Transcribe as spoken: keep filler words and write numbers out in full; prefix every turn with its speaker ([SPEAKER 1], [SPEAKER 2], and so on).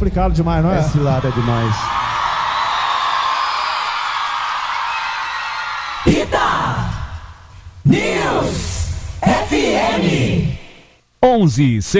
[SPEAKER 1] complicado demais, não é?
[SPEAKER 2] É cilada demais.
[SPEAKER 3] Ita News F M
[SPEAKER 4] onze